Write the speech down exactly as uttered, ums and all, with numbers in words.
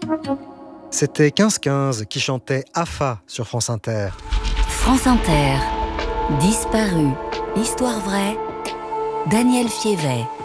C'était quinze quinze qui chantait Afa sur France Inter. France Inter, Disparu, histoire vraie, Daniel Fievet.